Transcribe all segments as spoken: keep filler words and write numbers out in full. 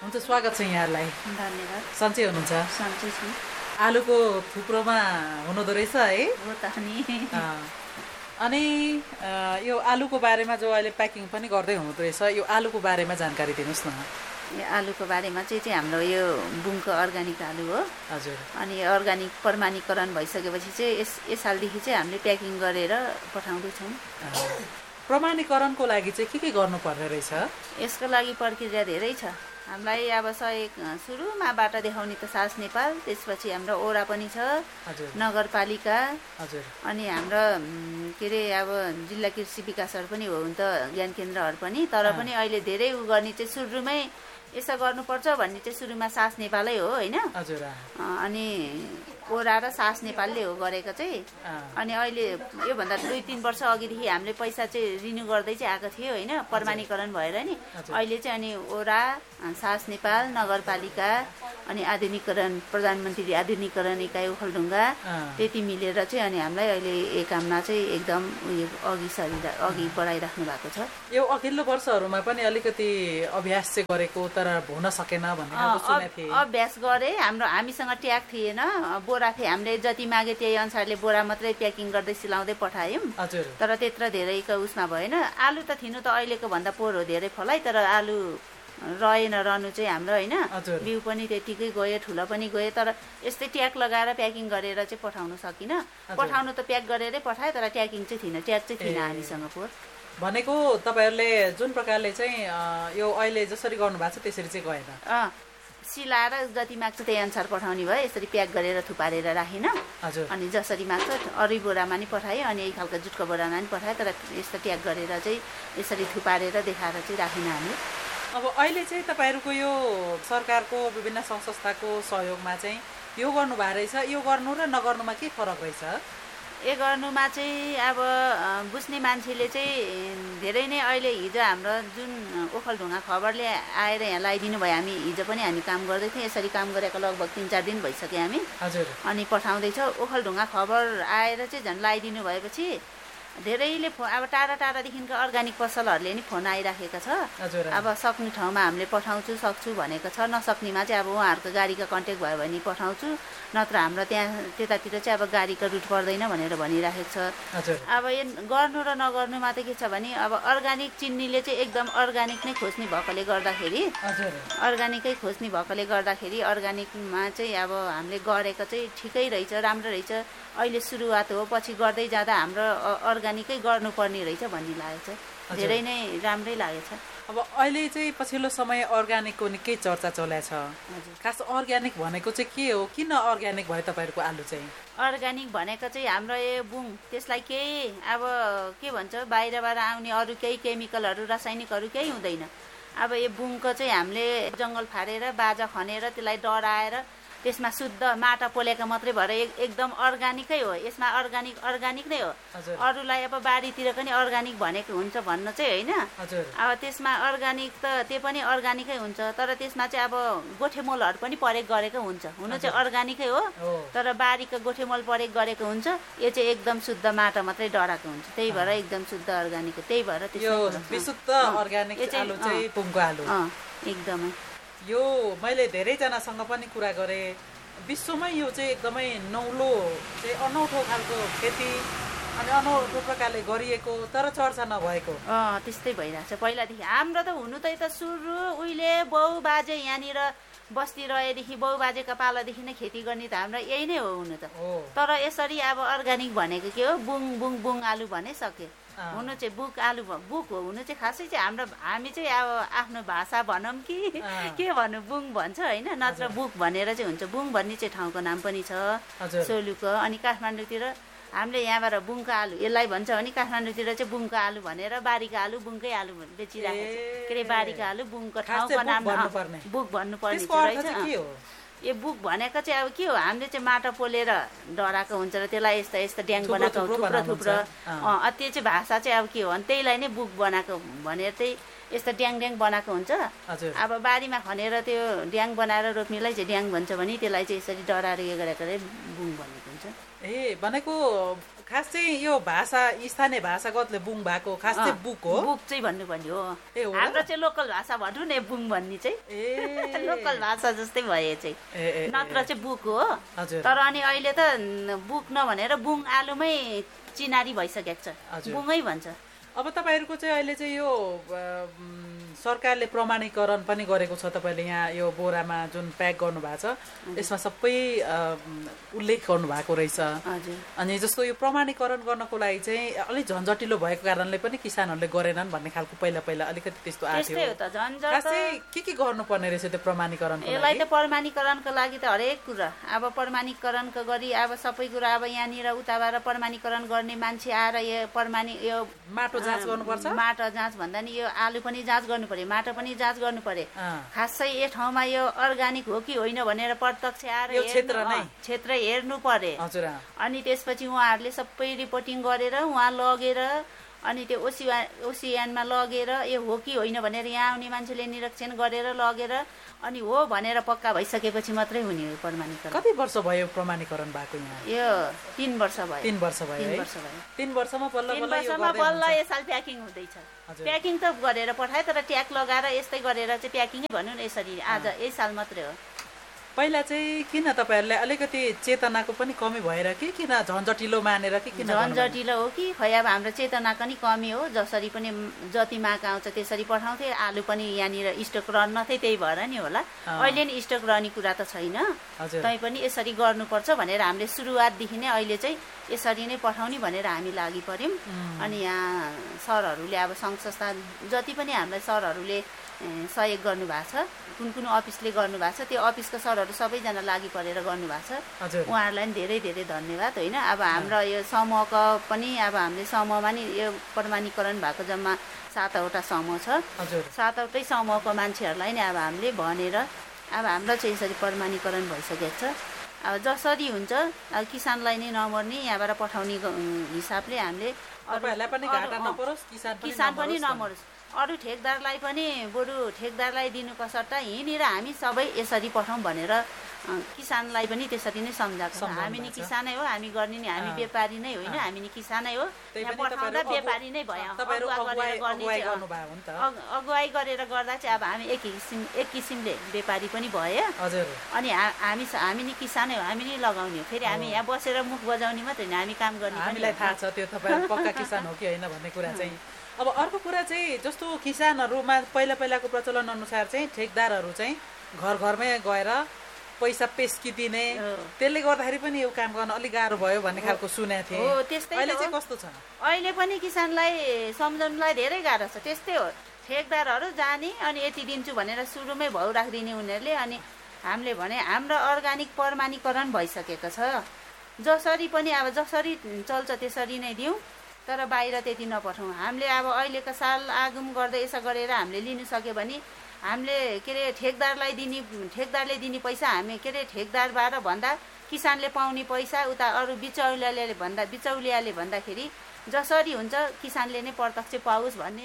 हुन्छ, स्वागत छ यहाँलाई। धन्यवाद। सन्चै हुनुहुन्छ? सन्चै छु। आलुको थुप्रोमा हुनुहुँदो रहेछ है? हो त नि। अनि यो आलुको बारेमा जो अहिले प्याकिङ पनि गर्दै हुनुहुँदो रहेछ, यो आलुको बारेमा जानकारी दिनुहोस् न। यो आलुको बारेमा चाहिँ चाहिँ हाम्रो यो बुङको अर्ग्यानिक आलु हो। हजुर। अनि अर्ग्यानिक प्रमाणीकरण भइसकेपछि चाहिँ यस यस सालदेखि चाहिँ हामीले प्याकिङ गरेर पठाउँदैछौँ। प्रमाणीकरणको लागि चाहिँ के के गर्नुपर्ने रहेछ? यसको लागि प्रक्रिया धेरै छ। हामीलाई अब सहयोग सुरुमा बाटा देखाउने त सास नेपाल, त्यसपछि हाम्रो ओरा पनि छ, नगरपालिका, हजुर, अनि हाम्रो के अरे अब जिल्ला कृषि विकासहरू पनि हो हुन त, ज्ञान केन्द्रहरू पनि। तर पनि अहिले धेरै उ गर्ने चाहिँ सुरुमै यसो गर्नुपर्छ भन्ने चाहिँ सुरुमा सास नेपालै हो होइन। हजुर। अनि ओरा र सास नेपालले हो गरेको चाहिँ। अनि अहिले योभन्दा दुई तिन वर्ष अघिदेखि हामीले पैसा चाहिँ रिन्यू गर्दै चाहिँ आएको थियो होइन, प्रमाणीकरण भएर नि। अहिले चाहिँ अनि ओरा, सास नेपाल, नगरपालिका, अनि आधुनिकीकरण, प्रधानमन्त्री आधुनिकीकरण इकाइ ओखलढुङ्गा, त्यति मिलेर चाहिँ अनि हामीलाई अहिले एक काममा चाहिँ एकदम उयो अघि सरिरा अघि बढाइराख्नु भएको छ। यो अघिल्लो वर्षहरूमा पनि अलिकति अभ्यास चाहिँ गरेको तर हुन सकेन भन्ने सुनेको थिएँ। अभ्यास गरे, हाम्रो हामीसँग ट्याग थिएन, बोरा थिए, हामीले जति मागे त्यही अनुसारले बोरा मात्रै प्याकिङ गर्दै सिलाउँदै पठायौँ। हजुर। तर त्यत्रो धेरैको उसमा भएन। आलु त थिनु त अहिलेको भन्दा पोहोर हो धेरै फलाइ, तर आलु रहेन रहनु चाहिँ हाम्रो होइन। बिउ पनि त्यतिकै गयो, ठुलो पनि गयो, तर यस्तै ट्याग लगाएर प्याकिङ गरेर चाहिँ पठाउनु सकिनँ। पठाउनु त प्याक गरेरै पठायो, तर ट्याकिङ चाहिँ थिएन, ट्याग चाहिँ थिएन हामीसँग पोहोर। भनेको तपाईँहरूले जुन प्रकारले चाहिँ यो अहिले जसरी गर्नुभएको छ त्यसरी चाहिँ गएन? अँ, सिलाएर जति माग्छ त्यही अनुसार पठाउने भयो। यसरी प्याक गरेर थुपारेर राखेन। हजुर। अनि जसरी माग्छ अरू बोरामा नि पठायो, अनि यही खालको जुटको बोरामा नि पठायो, तर यस्तो ट्याग गरेर चाहिँ यसरी थुपारेर देखाएर चाहिँ राखेन हामी। अब अहिले चाहिँ तपाईँहरूको यो सरकारको विभिन्न सङ्घ संस्थाको सहयोगमा चाहिँ यो गर्नुभएको रहेछ, यो गर्नु र नगर्नुमा के फरक रहेछ? यो गर्नुमा चाहिँ अब बुझ्ने मान्छेले चाहिँ धेरै नै अहिले हिजो हाम्रो जुन ओखलढुङ्गा खबरले आएर यहाँ लगाइदिनु भयो, हामी हिजो पनि हामी काम गर्दै थियौँ। यसरी काम गरेको लगभग तिन चार दिन भइसक्यो हामी। हजुर। अनि पठाउँदैछौँ। ओखलढुङ्गा खबर आएर चाहिँ झन् लगाइदिनु भएपछि धेरैले फोन, अब टाढा टाढादेखिको अर्ग्यानिक पसलहरूले नि फोन आइराखेको छ। अब सक्ने ठाउँमा हामीले पठाउँछु सक्छु भनेको छ, नसक्नेमा चाहिँ अब उहाँहरूको गाडीको कन्ट्याक्ट भयो भने पठाउँछु, नत्र हाम्रो त्यहाँ त्यतातिर चाहिँ अब गाडीको रुट पर्दैन भनेर भनिराखेको छ। अब यो गर्नु र नगर्नुमा त के छ भने अब अर्ग्यानिक चिन्नीले चाहिँ एकदम अर्ग्यानिक नै खोज्ने भएकोले गर्दाखेरि अर्ग्यानिकै खोज्ने भएकोले गर्दाखेरि अर्ग्यानिकमा चाहिँ अब हामीले गरेको चाहिँ ठिकै रहेछ, राम्रो रहेछ। अहिले सुरुवात हो, पछि गर्दै जाँदा हाम्रो अर्ग्यानिकै गर्नुपर्ने रहेछ भन्ने लागेको छ। धेरै नै राम्रै लागेछ। अब अहिले चाहिँ पछिल्लो समय अर्ग्यानिकको निकै चर्चा चलेको छ। खास अर्ग्यानिक भनेको चाहिँ के हो? किन अर्ग्यानिक भयो तपाईँहरूको आलु चाहिँ? अर्ग्यानिक भनेको चाहिँ हाम्रो यो बुङ, त्यसलाई केही अब के भन्छ बाहिरबाट आउने अरू केही केमिकलहरू रासायनिकहरू केही हुँदैन। अब यो बुङको चाहिँ हामीले जङ्गल फारेर बाजा खनेर त्यसलाई डढाएर त्यसमा शुद्ध माटा पोलेको मात्रै भएर एकदम अर्ग्यानिकै हो। यसमा अर्ग्यानिक अर्ग्यानिक नै हो। अरूलाई अब बारीतिर पनि अर्ग्यानिक भनेको हुन्छ भन्न चाहिँ होइन। अब त्यसमा अर्ग्यानिक त त्यो पनि अर्ग्यानिकै हुन्छ, तर त्यसमा चाहिँ अब गोठेमलहरू पनि प्रयोग गरेको हुन्छ। हुनु चाहिँ अर्ग्यानिकै हो, तर बारीको गोठेमल प्रयोग गरेको हुन्छ। यो चाहिँ एकदम शुद्ध माटा मात्रै डढाएको हुन्छ, त्यही भएर एकदम शुद्ध अर्ग्यानिक हो। त्यही भएर त्यो विशुद्ध अर्ग्यानिक आलु चाहिँ बुङको आलु एकदमै। यो मैले धेरैजनासँग पनि कुरा गरेँ, विश्वमै यो चाहिँ एकदमै नौलो चाहिँ अनौठो खालको खेती अनि अनौठो प्रकारले गरिएको तर चर्चा नभएको। अँ त्यस्तै भइरहेको छ पहिलादेखि। हाम्रो त हुनु त यता सुरु उहिले बाउ बाजे यहाँनिर बस्ती रहेदेखि बाउ बाजेका पालादेखि नै खेती गर्ने त हाम्रो यही नै हो हुनु त। तर यसरी अब अर्ग्यानिक भनेको के हो, बुङ बुङ बुङ आलु भने सक्यो। हुनु चाहिँ बुक आलु बुक हो। हुनु चाहिँ खासै चाहिँ हाम्रो हामी चाहिँ अब आफ्नो भाषा भनौँ कि के भन्नु, बुङ भन्छ होइन, नत्र बुक भनेर चाहिँ हुन्छ। बुङ भन्ने चाहिँ ठाउँको नाम पनि छ सोलुको। अनि काठमाडौँतिर हामीले यहाँबाट बुङको आलु यसलाई भन्छ भने काठमाडौँतिर चाहिँ बुङको आलु भनेर बारीको आलु बुङकै आलु बेचिरहेको छ। के अरे बारीको आलु बुङको ठाउँको नाम बुक भन्नुपर्ने रहेछ। यो बुक भनेको चाहिँ अब के हो, हामीले चाहिँ माटो पोलेर डराएको हुन्छ र त्यसलाई यस्ता यस्ता ड्याङ बनाएको थुप्रो थुप्रो अँ त्यो चाहिँ भाषा चाहिँ अब के हो भने त्यहीलाई नै बुक बनाएको भनेर चाहिँ यस्तो ड्याङ ड्याङ बनाएको हुन्छ। अब बारीमा खनेर त्यो ड्याङ बनाएर रोप्नेलाई चाहिँ ड्याङ भन्छ भने त्यसलाई चाहिँ यसरी डराएर यो गरेको बुङ भनेको हुन्छ। ए भनेको खास चाहिँ यो भाषा स्थानीय भाषागतले बुङ भएको खास चाहिँ बुक हो बुक चाहिँ भन्नुपर्ने हो हाम्रो चाहिँ लोकल भाषा भन्नु नि बुङ भन्ने चाहिँ ए लोकल भाषा जस्तै भए चाहिँ नत्र चाहिँ बुक हो तर अनि अहिले त बुक नभनेर बुङ आलुमै चिनारी भइसकेको छ बुङै भन्छ अब तपाईहरुको चाहिँ अहिले चाहिँ यो सरकारले प्रमाणीकरण पनि गरेको छ तपाईले यहाँ यो बोरामा जुन प्याक गर्नु भएको छ यसमा सबै उल्लेख गर्नु भएको रहेछ अनि जस्तो यो प्रमाणीकरण गर्नको लागि चाहिँ अलि झन्झटिलो भएको कारणले पनि किसानहरूले गरेनन् भन्ने खालको पहिला पहिला अलिकति त्यस्तो आएको थियो त्यस्तै हो त झन्झट चाहिँ के के गर्नुपर्ने रहेछ त्यो प्रमाणीकरणको लागि यसलाई त प्रमाणीकरणको लागि त हरेक कुरा अब प्रमाणीकरणको गरी अब सबै कुरा अब यहाँनिर उताबाट प्रमाणीकरण गर्ने मान्छे आएर यो प्रमाणी यो माटो जाँच गर्नुपर्छ माटो जाँच भन्दा नि यो आलु पनि जाँच गर्नु पर्यो माटो पनि जाँच गर्नु पर्यो खासै यो ठाउँमा यो अर्गानिक हो कि होइन भनेर प्रत्यक्ष आएर क्षेत्र नै क्षेत्र हेर्नु पर्यो हजुर अनि त्यसपछि उहाँहरूले सबै रिपोर्टिङ गरेर उहाँ लगेर अनि त्यो ओसिया ओसियानमा लगेर यो हो कि होइन भनेर यहाँ आउने मान्छेले निरीक्षण गरेर लगेर अनि हो भनेर पक्का भइसकेपछि मात्रै हुने हो प्रमाणीकरण कति वर्ष भयो प्रमाणीकरण भएको यहाँ यो तीन वर्ष भयो तीन वर्ष भयो तीन वर्ष भयो तीन वर्षमा बल्ल बल्ल यो वर्षमा बल्ल यसले प्याकिङ हुँदैछ प्याकिङ त गरेर पठाए तर ट्याग लगाएर यस्तै गरेर चाहिँ प्याकिङै भन्नु न यसरी आज यही साल मात्रै हो पहिला चाहिँ किन तपाईहरुलाई अलिकति चेतनाको पनि कमी भएर कि किन झन्झटिलो मानेर कि किन झन्झटिलो हो कि खै अब हाम्रो चेतनाको नि कमी हो जसरी पनि जति माग आउँछ त्यसरी पठाउँथे आलु पनि यहाँनिर स्टक रहन्थे त्यही भएर नि होला अहिले नि स्टक रहने कुरा त छैन तै पनि यसरी गर्नुपर्छ भनेर हामीले सुरुवातदेखि नै अहिले चाहिँ यसरी नै पठाउने भनेर हामी लागि पर्यौं अनि यहाँ सरहरूले अब संघ संस्था जति पनि हामीलाई सरहरूले सहयोग गर्नु भएको छ कुन कुन अफिसले गर्नु भएको छ त्यो अफिसको सरहरू सबैजना लागि परेर गर्नु भएको छ उहाँहरूलाई पनि धेरै धेरै धन्यवाद होइन अब हाम्रो यो समूहको पनि अब हामीले समूहमा नि यो प्रमाणीकरण भएको जम्मा सातवटा समूह छ सातवटै समूहको मान्छेहरूलाई नै अब हामीले भनेर अब हाम्रो चाहिँ यसरी प्रमाणीकरण भइसकेको छ अब जसरी हुन्छ अब किसानलाई नै नमर्ने यहाँबाट पठाउने हिसाबले हामीले किसान पनि नमरोस् अरू ठेकदारलाई पनि बरु ठेकदारलाई दिनुको सट्टा यहीँनिर हामी सबै यसरी पठाउँ भनेर किसानलाई पनि त्यसरी नै सम्झाएको छ हामी नि किसानै हो हामी गर्ने नि हामी व्यापारी नै होइन हामी नि किसानै हो यहाँ पठाउँदा व्यापारी नै भयो अगुवाई गरेर गर्दा चाहिँ अब हामी एक किसिम एक किसिमले व्यापारी पनि भयो अनि हामी हामी नि किसानै हो हामी नै लगाउने हो फेरि हामी यहाँ बसेर मुख बजाउने मात्रै होइन हामी काम गर्ने हामीलाई थाहा छ त्यो तपाईहरु पक्का किसान हो कि होइन भन्ने कुरा चाहिँ अब अर्को कुरा चाहिँ जस्तो किसानहरूमा पहिला पहिलाको प्रचलन अनुसार चाहिँ ठेकदारहरू चाहिँ घर घरमै गएर पैसा पेस्किदिने त्यसले गर्दाखेरि पनि यो काम गर्न अलिक गाह्रो भयो भन्ने खालको सुनेको थिएँ हो त्यस्तै अहिले चाहिँ कस्तो छ अहिले पनि किसानलाई सम्झाउनलाई धेरै गाह्रो छ त्यस्तै हो ठेकदारहरू जाने अनि यति दिन्छु भनेर सुरुमै भाउ राखिदिने उनीहरूले अनि हामीले भने हाम्रो अर्गानिक प्रमाणीकरण भइसकेको छ जसरी पनि अब जसरी चल्छ त्यसरी नै दिउँ तर बाहिर त्यति नपठाउँ हामीले अब अहिलेको साल आगम गर्दै यसो गरेर हामीले लिनु सक्यो भने हामीले के अरे ठेकदारलाई दिने ठेकदारले दिने पैसा हामी के अरे ठेकदारबाट भन्दा किसानले पाउने पैसा उता अरू बिचौलियाले भन्दा बिचौलियाले भन्दाखेरि जसरी हुन्छ किसानले नै प्रत्यक्ष पाओस् भन्ने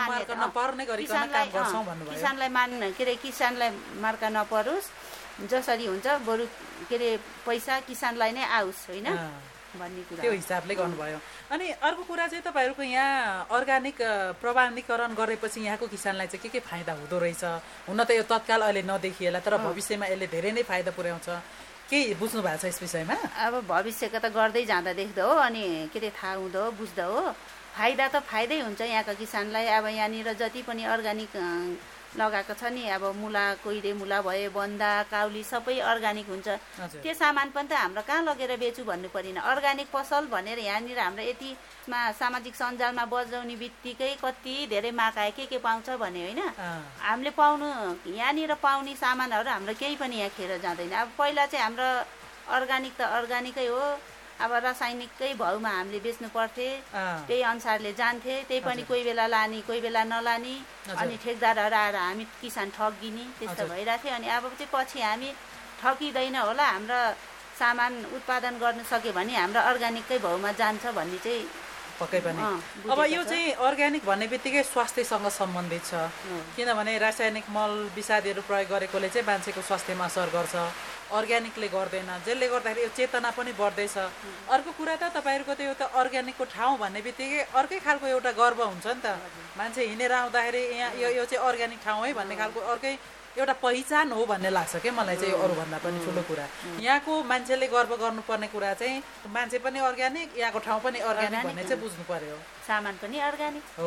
किसानलाई मान के अरे किसानलाई मार्का नपरोस् जसरी हुन्छ बरु के अरे पैसा किसानलाई नै आओस् होइन भन्ने कुरा त्यो हिसाबले गर्नुभयो अनि अर्को कुरा चाहिँ तपाईहरुको यहाँ अर्गानिक प्रमाणीकरण गरेपछि यहाँको किसानलाई चाहिँ के के फाइदा हुँदो रहेछ हुन त यो तत्काल अहिले नदेखिएला तर भविष्यमा यसले धेरै नै फाइदा पुर्याउँछ के बुझ्नु भएको छ यस विषयमा अब भविष्यको त गर्दै जाँदा देख्दा हो अनि के अरे थाहा हुँदो हो बुझ्दा हो फाइदा त फाइदै हुन्छ यहाँका किसानलाई अब यहाँनिर जति पनि अर्गानिक लगाएको छ नि अब मुला कोइरे मुला भयो बन्दा काउली सबै अर्गानिक हुन्छ त्यो सामान पनि त हाम्रो कहाँ लगेर बेचु भन्नु परेन अर्गानिक पसल भनेर यहाँनिर हाम्रो यतिमा सामाजिक सञ्जालमा बजाउने बित्तिकै कति धेरै माग आयो के के पाउँछ भने होइन हामीले पाउनु यहाँनिर पाउने सामानहरू हाम्रो केही पनि यहाँ खेर जाँदैन अब पहिला चाहिँ हाम्रो अर्गानिक त अर्गानिकै हो अब रासायनिककै भाउमा हामीले बेच्नु पर्थे त्यही अनुसारले जान्थे त्यही पनि कोही बेला लाने कोही बेला नलाने अनि ठेकदारहरू आएर हामी किसान ठगिने त्यस्तो भइरहेको थियो अनि अब चाहिँ पछि हामी ठगिँदैन होला हाम्रो सामान उत्पादन गर्न सक्यो भने हाम्रो अर्गानिककै भाउमा जान्छ भन्ने चाहिँ पक्कै पनि। अब यो चाहिँ अर्ग्यानिक भन्ने बित्तिकै स्वास्थ्यसँग सम्बन्धित छ, किनभने रासायनिक मल विषादीहरू प्रयोग गरेकोले चाहिँ मान्छेको स्वास्थ्यमा असर गर्छ, अर्ग्यानिकले गर्दैन, जसले गर्दाखेरि यो चेतना पनि बढ्दैछ। अर्को कुरा त तपाईँहरूको त यो त अर्ग्यानिकको ठाउँ भन्ने बित्तिकै अर्कै खालको एउटा गर्व हुन्छ नि त, मान्छे हिँडेर आउँदाखेरि यहाँ यो यो चाहिँ अर्ग्यानिक ठाउँ है भन्ने खालको अर्कै एउटा पहिचान हो भन्ने लाग्छ क्या मलाई चाहिँ। यो अरूभन्दा पनि ठुलो कुरा यहाँको मान्छेले गर्व गर्नुपर्ने कुरा चाहिँ मान्छे पनि अर्ग्यानिक, यहाँको ठाउँ पनि अर्ग्यानिक भन्ने चाहिँ बुझ्नु पर्यो, सामान पनि अर्ग्यानिक हो।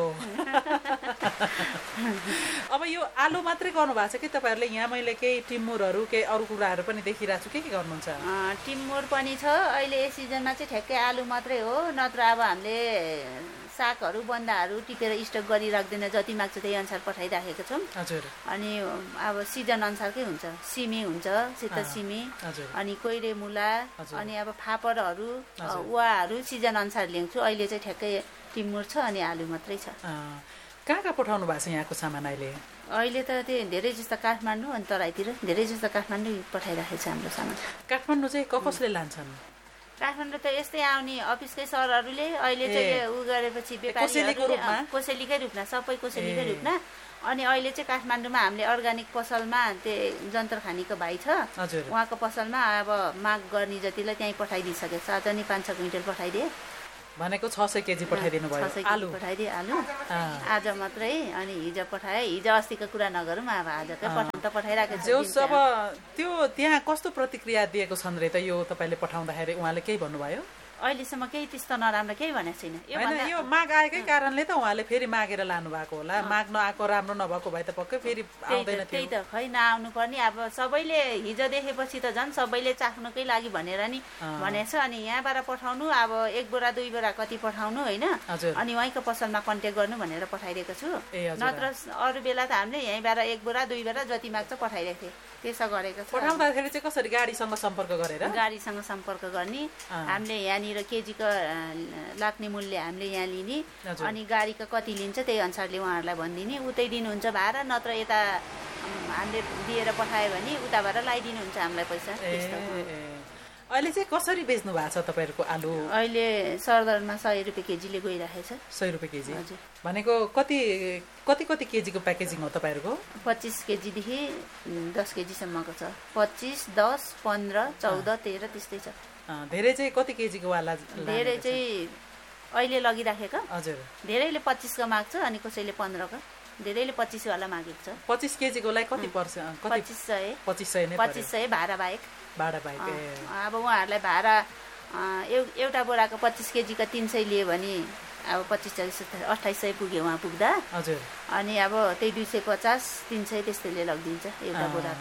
अब यो आलु मात्रै गर्नु भएको छ कि तपाईँहरूले? यहाँ मैले केही टिमुरहरू केही अरू कुराहरू पनि देखिरहेको छु, के के गर्नुहुन्छ? टिमुर पनि छ अहिले यस सिजनमा चाहिँ ठ्याक्कै आलु मात्रै हो, नत्र अब हामीले सागहरू बन्दाहरू टिपेर स्टक गरिराख्दैन, जति माग्छ त्यही अनुसार पठाइराखेको छौँ। हजुर। अनि अब सिजन अनुसारकै हुन्छ, सिमी हुन्छ, सेता सिमी, अनि कोइरे मुला, अनि अब फापरहरू उहाँहरू सिजन अनुसार ल्याउँछु। अहिले चाहिँ ठ्याक्कै टिमुर छ अनि आलु मात्रै छ। कहाँ कहाँ पठाउनु भएको छ यहाँको सामान अहिले? अहिले त त्यो धेरै जस्तो काठमाडौँ अनि तराईतिर धेरै जस्तो काठमाडौँ पठाइराखेको छ हाम्रो सामान। काठमाडौँ चाहिँ कसले लान्छन्? काठमाडौँ त यस्तै आउने अफिसकै सरहरूले अहिले चाहिँ उ गरेपछि व्यापारीहरूले कोसेलीकै रूपमा सबै कोसेलीकै रूपमा। अनि अहिले चाहिँ काठमाडौँमा हामीले अर्ग्यानिक पसलमा त्यो जन्तर खानीको भाइ छ, उहाँको पसलमा अब माग गर्ने जतिलाई त्यहीँ पठाइदिइसकेको छ। आज नि पाँच छ क्विन्टल पठाइदिए भनेको छ सय केजी पठाइदिनु भयो आलु? पठाइदिए आलु आज मात्रै, अनि हिजो पठाए, हिजो अस्तिको कुरा नगरौँ, अब आजकै पठाउनु त पठाइराखेको छु। अब त्यो त्यहाँ कस्तो प्रतिक्रिया दिएको छन् रे त यो तपाईँले पठाउँदाखेरि? उहाँले केही भन्नुभयो? अहिलेसम्म केही त्यस्तो नराम्रो केही भनेको छैन। यो माग आएकै कारणले त उहाँले फेरि मागेर लानु भएको होला, माग नआएको राम्रो नभएको भए त पक्कै फेरि आउँदैन थियो। त्यही त खै नआउनु पर्ने, अब सबैले हिजो देखेपछि त झन् सबैले चाख्नुकै लागि भनेर नि भनेछ। अनि यहाँबाट पठाउनु अब एक बोरा दुई बोरा कति पठाउनु होइन, अनि उहाँको पसलमा कन्ट्याक्ट गर्नु भनेर पठाइदिएको छु। नत्र अरू बेला त हामीले यहीँबाट एक बोरा दुई बोरा जति माग्छ पठाइदिएको थिएँ, त्यसो गरेको छ। पठाउँदाखेरि चाहिँ कसरी? गाडीसँग सम्पर्क गरेर? गाडीसँग सम्पर्क गर्ने, हामीले यहाँनिर केजीको लाग्ने मूल्य हामीले यहाँ लिने, अनि गाडीको कति लिन्छ त्यही अनुसारले उहाँहरूलाई भनिदिने, उतै दिनुहुन्छ भाडा, नत्र यता हामीले दिएर पठायो भने उताबाट लगाइदिनुहुन्छ हामीलाई पैसा। अहिले चाहिँ कसरी बेच्नु भएको छ तपाईँहरूको आलु? अहिले सरदरमा सय रुपियाँ केजीले गइरहेको छ। सय रुपियाँ केजी भनेको कति कति कति केजीको प्याकेजिङ हो तपाईँहरूको? पच्चिस केजीदेखि दस केजीसम्मको छ। पच्चिस, दस, पन्ध्र, चौध, तेह्र त्यस्तै छ। धेरै चाहिँ कति केजीको वाला? धेरै चाहिँ अहिले लगिराखेको, हजुर, धेरैले पच्चिसको माग्छ अनि कसैले पन्ध्रको, धेरैले पच्चिस वाला मागेको छ। पच्चिस केजीको लागि कति पर्छ? पच्चिस सय पच्चिस सय नै पच्चिस सय भाडा बाहेक। भाडा बाहेक अब उहाँहरूलाई भाडा एउटा बोराको पच्चिस केजीको तिन सय लियो भने अब पच्चिस चालिस अठाइस सय पुग्यो उहाँ पुग्दा। हजुर। अनि अब त्यही दुई सय पचास तिन सय त्यस्तैले लगिदिन्छ एउटा बोराको।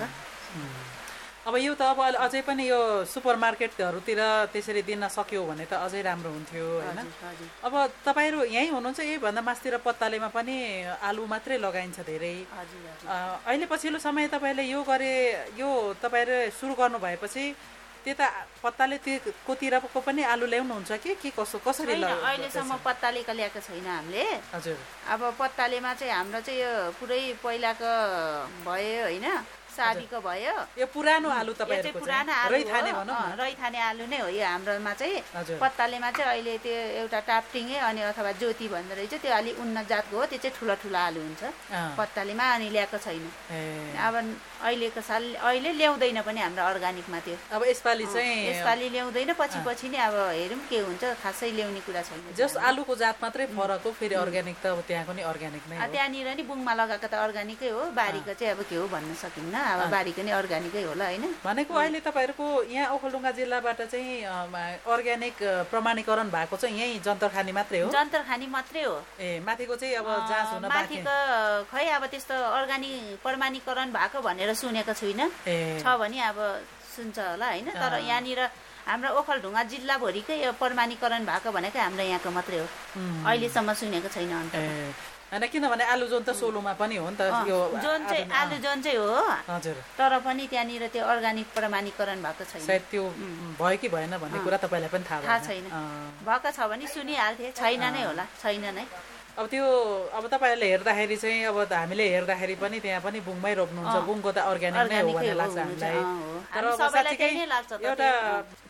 अब यो त अब अझै पनि यो सुपर मार्केटहरूतिर त्यसरी दिन सक्यो भने त अझै राम्रो हुन्थ्यो होइन? अब तपाईँहरू यहीँ हुनुहुन्छ, यहीभन्दा मासतिर पत्तालेमा पनि आलु मात्रै लगाइन्छ धेरै। अहिले पछिल्लो समय तपाईँले यो गरे यो तपाईँहरू सुरु गर्नु भएपछि त्यता पत्ताले कोतिरको पनि आलु ल्याउनुहुन्छ कि के कसो कसरी? अहिलेसम्म पत्तालेको ल्याएको छैन हामीले। हजुर। अब पत्तालेमा चाहिँ हाम्रो चाहिँ यो पुरै पहिलाको भयो होइन, शादीको भयो, यो पुरानो आलु तपाईँहरुको पुरानो आलु रैथाने भनौँ न, रैथाने आलु नै हो यो हाम्रोमा चाहिँ। पत्तालेमा चाहिँ अहिले त्यो एउटा टाप्टिङे अनि अथवा ज्योति भन्दो रहेछ, त्यो अलि उन्नत जातको हो, त्यो चाहिँ ठुलो ठुलो आलु हुन्छ पत्तालेमा, अनि ल्याएको छैन। अब अहिलेको साल अहिले ल्याउँदैन पनि हाम्रो अर्ग्यानिकमा त्यो। अब यसपालि चाहिँ यसपालि ल्याउँदैन, पछि पछि नै अब हेरौँ के हुन्छ, खासै ल्याउने कुरा छैन। जस आलुको जात मात्रै फरक हो, फेरि अर्ग्यानिक त अब त्यहाँको नि अर्ग्यानिक नै हो। त्यहाँनिर नि बुङमा लगाएको त अर्ग्यानिकै हो, बारीको चाहिँ अब के हो भन्न सकिन्न, अब बारीको नि अर्ग्यानिकै होला होइन। भनेको अहिले तपाईँहरूको यहाँ ओखलढुङ्गा जिल्लाबाट चाहिँ अर्ग्यानिक प्रमाणीकरण भएको चाहिँ यही जन्तरखानी मात्रै हो? जन्तरखानी मात्रै हो। ए माथिको चाहिँ अब जाँच हुन बाँकी? माथिको खै अब त्यस्तो अर्ग्यानिक प्रमाणीकरण भएको भनेर सुनेको छुइनँ, छ भने अब सुन्छ होला होइन। तर यहाँनिर हाम्रो ओखलढुङ्गा जिल्लाभरिकै प्रमाणीकरण भएको भनेको हाम्रो यहाँको मात्रै हो, अहिलेसम्म सुनेको छैन। अन्त होइन, किनभने आलु जोन त सोलुमा पनि हो नि त, यो जोन चाहिँ आलु जोन चाहिँ हो। हजुर। तर पनि त्यहाँनिर त्यो अर्ग्यानिक प्रमाणीकरण भएको छैन। सायद त्यो भयो कि भएन भन्ने कुरा तपाईँलाई पनि थाहा थाहा छैन। भएको छ भने सुनिहाल्थे, छैन नै होला, छैन नै। अब त्यो अब तपाईँहरूले हेर्दाखेरि चाहिँ अब हामीले हेर्दाखेरि पनि त्यहाँ पनि बुङमै रोप्नुहुन्छ, बुङको त अर्ग्यानिक नै हो भन्ने लाग्छ हामीलाई। तर सबैलाई त्यही नै लाग्छ। एउटा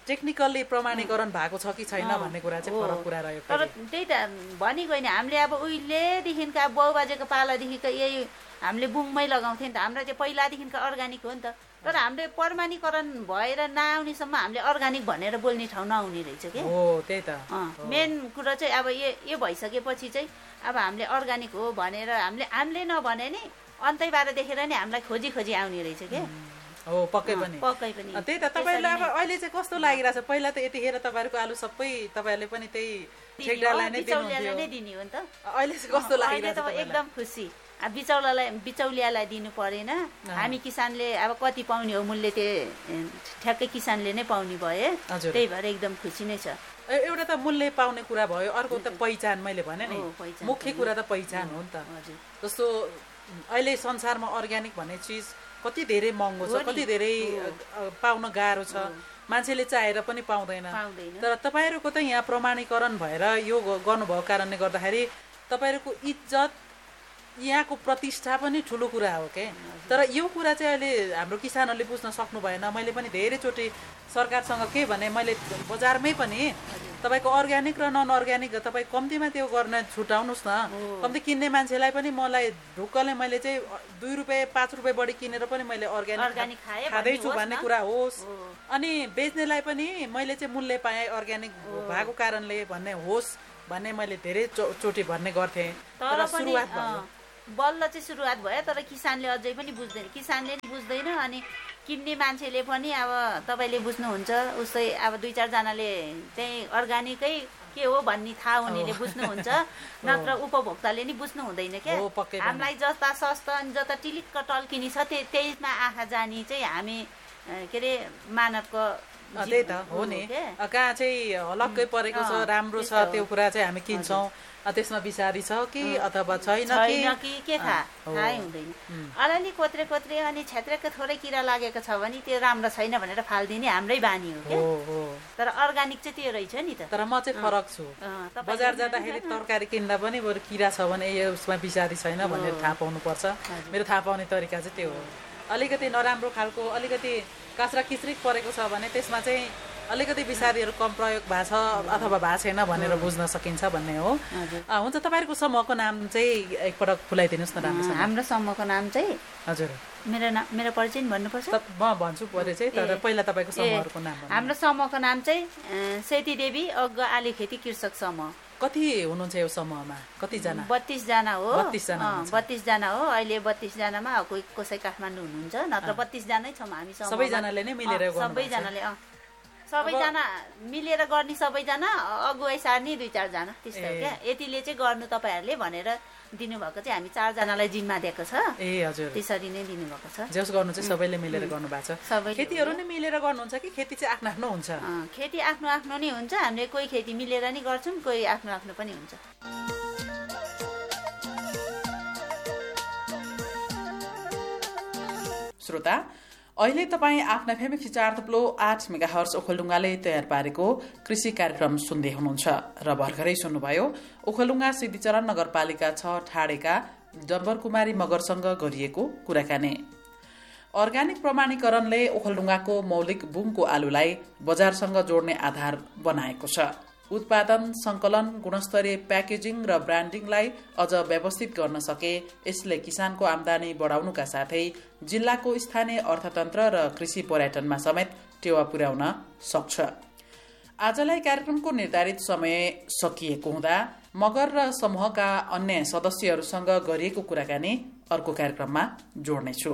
टेक्निकल्ली प्रमाणीकरण भएको छ कि छैन भन्ने कुरा चाहिँ फरक कुरा रह्यो। तर त्यही त भनेको नि हामीले अब उहिलेदेखिको अब बाउबाजेको पालादेखिको यही हामीले बुङमै लगाउँथ्यौँ नि त। हाम्रो चाहिँ पहिलादेखिको अर्ग्यानिक हो नि त। तर हामीले प्रमाणीकरण भएर नआउनेसम्म हामीले अर्ग्यानिक भनेर बोल्ने ठाउँ नआउने रहेछ कि। हो त्यही त मेन कुरा चाहिँ अब यो यो भइसकेपछि चाहिँ अब हामीले अर्ग्यानिक हो भनेर हामीले हामीले नभने नि अन्तैबाट देखेर नि हामीलाई खोजी खोजी आउने रहेछ कि। हो पक्कै पनि पक्कै पनि त्यही त। तपाईँलाई अब अहिले चाहिँ कस्तो लागिरहेछ? पहिला त यतिखेर तपाईँहरूको आलु सबै तपाईँहरूले पनि त्यही ठेकदारलाई नै दिने हो नि त। अहिले चाहिँ कस्तो लागिरहेछ? एकदम खुसी। अब बिचौलालाई बिचौलियालाई दिनु परेन। हामी किसानले अब कति पाउने हो मूल्य त्यो ठ्याक्कै किसानले नै पाउने भए। त्यही भएर एकदम खुसी नै छ। एउटा त मूल्य पाउने कुरा भयो, अर्को त पहिचान। मैले भने नि मुख्य कुरा त पहिचान हो नि त। जस्तो अहिले संसारमा अर्ग्यानिक भन्ने चिज कति धेरै महँगो छ, कति धेरै पाउन गाह्रो छ, मान्छेले चाहेर पनि पाउँदैन। तर तपाईँहरूको त यहाँ प्रमाणीकरण भएर यो गर्नुभएको कारणले गर्दाखेरि तपाईँहरूको इज्जत यहाँको प्रतिष्ठा पनि ठुलो कुरा हो के। तर यो कुरा चाहिँ अहिले हाम्रो किसानहरूले बुझ्न सक्नु भएन। मैले पनि धेरैचोटि सरकारसँग के भने, मैले बजारमै पनि तपाईँको अर्ग्यानिक र नन अर्ग्यानिक तपाईँ कम्तीमा त्यो गर्न छुटाउनुहोस् न। कम्ती किन्ने मान्छेलाई पनि मलाई ढुक्कले मैले चाहिँ दुई रुपियाँ पाँच रुपियाँ बढी किनेर पनि मैले अर्ग्यानिक खाँदैछु भन्ने कुरा होस्। अनि बेच्नेलाई पनि मैले चाहिँ मूल्य पाएँ अर्ग्यानिक भएको कारणले भन्ने होस् भन्ने मैले धेरै चोटि भन्ने गर्थेँ। तर सुरुवात भयो, बल्ल चाहिँ सुरुवात भयो। तर किसानले अझै पनि बुझ्दैन, किसानले नि बुझ्दैन। अनि किन्ने मान्छेले पनि अब तपाईँले बुझ्नुहुन्छ उस्तै अब दुई चारजनाले त्यही अर्ग्यानिकै के हो भन्ने थाहा हुनेले बुझ्नुहुन्छ, नत्र उपभोक्ताले नि बुझ्नु हुँदैन क्या। हामीलाई जता सस्ता अनि जता टिलिक्क टल्किनी छ त्यही त्यहीमा आँखा जानी चाहिँ हामी के अरे मानवको त्यही त हो नि। कहाँ चाहिँ हलक्कै परेको छ, राम्रो छ, त्यो कुरा चाहिँ हामी किन्छौँ। त्यसमा बिसारी छ कि अथवा छैन कि के थाहा थाहै हुँदैन। अलिअलि कोत्रे कोत्रे अनि क्षेत्रको थोरै किरा लागेको छ भने त्यो राम्रो छैन भनेर फालिदिने हाम्रै बानी हो क्या। तर अर्ग्यानिक चाहिँ त्यो रहेछ नि त। तर म चाहिँ फरक छु। बजार जाँदाखेरि तरकारी किन्दा पनि बरु किरा छ भने यसमा बिसारी छैन भनेर थाहा पाउनुपर्छ। मेरो थाहा पाउने तरिका चाहिँ त्यो हो। अलिकति नराम्रो खालको अलिकति काँच्रा किच्रिक परेको छ भने त्यसमा चाहिँ अलिकति बिसारीहरू कम प्रयोग भएको छ अथवा भएको छैन भनेर बुझ्न सकिन्छ भन्ने हो। हुन्छ, तपाईँहरूको समूहको नाम चाहिँ एकपटक खुलाइदिनुहोस् न राम्रोसँग। हाम्रो समूहको नाम चाहिँ हजुर मेरो नाम मेरो परिचय भन्नुपर्छ? म भन्छु परिचय, तर पहिला तपाईँको समूहहरूको नाम। हाम्रो समूहको नाम चाहिँ सेती देवी अग्ग आली खेती कृषक समूह। कति हुनुहुन्छ यो समूहमा? कतिजना? बत्तीसजना हो। बत्तीसजना बत्तीसजना हो। अहिले बत्तीसजनामा कोही कसै काठमाडौँ हुनुहुन्छ, नत्र बत्तीसजनै छौँ हामी। सबैजनाले नै मिलेर सबैजनाले सबैजना मिलेर गर्ने, सबैजना अगुवाई सार्ने दुई चारजना त्यस्तो हो क्या। यतिले चाहिँ गर्नु तपाईँहरूले भनेर दिनुभएको चाहिँ हामी चारजनालाई जिम्मा दिएको छ। ए हजुर, त्यसरी नै दिनुभएको छ। जस गर्नु चाहिँ सबैले मिलेर गर्नु भएको छ। सबै खेतीहरू नै मिलेर गर्नुहुन्छ कि खेती चाहिँ आफ्नो आफ्नो हुन्छ? खेती आफ्नो आफ्नो नै हुन्छ। हामीले कोही खेती मिलेर नि गर्छौँ, कोही आफ्नो आफ्नो पनि हुन्छ। श्रोता, अहिले तपाईँ आफ्ना फेमिक चार थप्लो आठ मेगाहर्ज ओखलढुङ्गाले तयार पारेको कृषि कार्यक्रम सुन्दै हुनुहुन्छ र भर्खरै सुन्नुभयो ओखलढुङ्गा सिद्धिचरण नगरपालिका छ ठाडेका डम्बरकुमारी मगरसँग गरिएको कुराकानी। अर्ग्यानिक प्रमाणीकरणले ओखलढुङ्गाको मौलिक बुङको आलुलाई बजारसँग जोड्ने आधार बनाएको छ। उत्पादन, संकलन, गुणस्तरीय प्याकेजिङ र ब्रान्डिङलाई अझ व्यवस्थित गर्न सके यसले किसानको आमदानी बढाउनुका साथै जिल्लाको स्थानीय अर्थतन्त्र र कृषि पर्यटनमा समेत टेवा पुर्याउन सक्छ। आजलाई कार्यक्रमको निर्धारित समय सकिएको हुँदा मगर र समूहका अन्य सदस्यहरूसँग गरिएको कुराकानी अर्को कार्यक्रममा जोड्नेछु।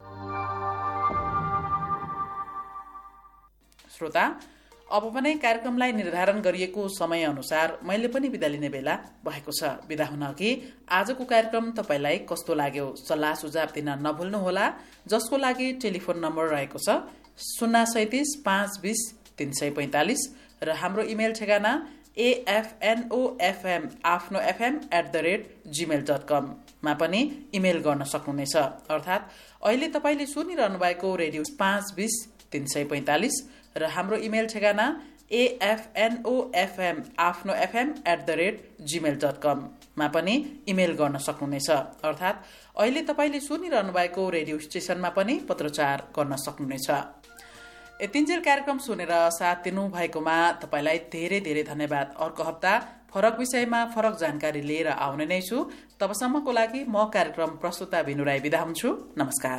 श्रोता, अब पनि कार्यक्रमलाई निर्धारण गरिएको समय अनुसार मैले पनि बिदा लिने बेला भएको छ। बिदा हुन अघि आजको कार्यक्रम तपाईलाई कस्तो लाग्यो सल्लाह सुझाव दिन नभुल्नुहोला, जसको लागि टेलिफोन नम्बर रहेको छ शून्य सैतिस पाँच बिस तीन सय पैंतालिस र हाम्रो इमेल ठेगाना एएफएनओएफएम आफ्नो FM at the rate Gmail dot कममा पनि इमेल गर्न सक्नुहुनेछ। अर्थात् अहिले तपाईँले सुनिरहनु भएको रेडियो पाँच बिस तीन सय पैंतालिस र हाम्रो इमेल ठेगाना एएफएनओएफएम आफ्नो FM at the rate Gmail dot कममा पनि इमेल गर्न सक्नुहुनेछ। अर्थात् अहिले तपाईँले सुनिरहनु भएको रेडियो स्टेशनमा पनि पत्रचार गर्न सक्नुहुनेछ। यतिन्जेल कार्यक्रम सुनेर साथ दिनु भएकोमा तपाईलाई धेरै धेरै धन्यवाद। अर्को हप्ता फरक विषयमा फरक जानकारी लिएर आउने नै छु। तबसम्मको लागि म कार्यक्रम प्रस्तुता बिनु राई बिदा हुन्छु। नमस्कार।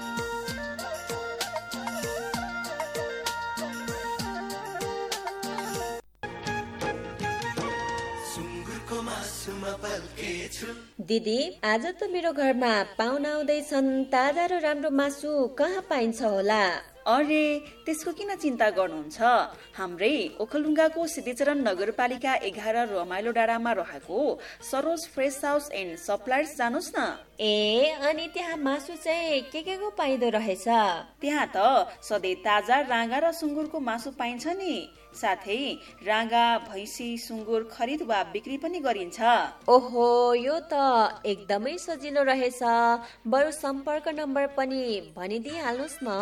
दिदी, आज त मेरो घरमा पाहुना आउँदैछन्। ताजा र राम्रो मासु कहाँ पाइन्छ होला? अरे, त्यसको किन चिन्ता गर्नुहुन्छ? हाम्रै ओखलढुङ्गाको सिद्धिचरण नगरपालिका एघार रमाइलो डाँडामा रहेको Saroj fresh house and suppliers जानुस् न। ए, अनि त्यहाँ मासु चाहिँ के के को पाइदो रहेछ? त्यहाँ त सधैँ ताजा राँगा र सुँगुरको मासु पाइन्छ नि। साथै राँगा, भैँसी, सुँगुर खरिद वा बिक्री पनि गरिन्छ। ओहो, यो त एकदमै सजिलो रहेछ। बरु सम्पर्क नम्बर पनि भनिदिइहाल्नुहोस् न।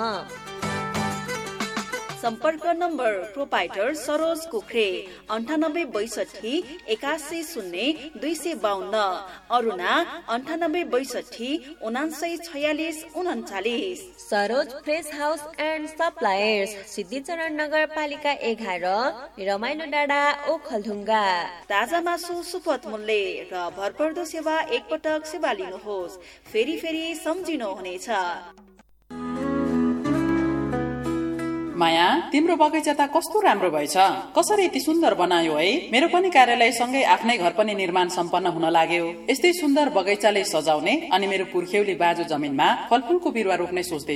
सम्पर्क नम्बर प्रोपाइटर सरोज कुखरे अन्ठानब्बे बैसठी एकासी शून्य दुई सय बाहन्न, अरुणा अन्ठानब्बे बैसठी उनान्सय छयालिस उन्चालिस। Saroj fresh house and suppliers, Siddhicharan नगरपालिका एघार, रमाइलो डाँडा, ओखलढुङ्गा। ताजा मासु सुपथ मूल्य र भरपर्दो सेवा एकपटक सेवा लिनुहोस्, फेरि फेरि सम्झिनुहुनेछ। माया, तिम्रो बगैँचा त कस्तो राम्रो भएछ। कसरी यति सुन्दर बनायो है। मेरो पनि कार्यालय सँगै आफ्नै घर पनि निर्माण सम्पन्न हुन लाग्यो। यस्तै सुन्दर बगैँचाले सजाउने अनि मेरो पुर्ख्यौली बाजु जमिनमा फलफूलको बिरुवा रोप्ने सोच्दै